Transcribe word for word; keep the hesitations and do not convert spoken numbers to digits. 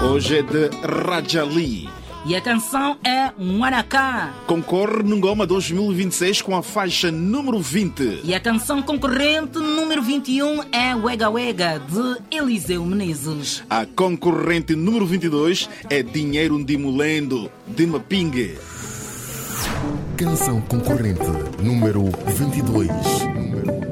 Hoje é de Rajali. E a canção é Wanaka. Concorre no Ngoma dois mil e vinte e seis com a faixa número vinte. E a canção concorrente número vinte e um é Wega Wega, de Eliseu Menezes. A concorrente número vinte e dois é Dinheiro Ndimulendo, de Mapingue. Canção concorrente número vinte e dois.